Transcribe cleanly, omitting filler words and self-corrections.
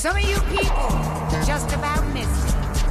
Some of you people just about missed it.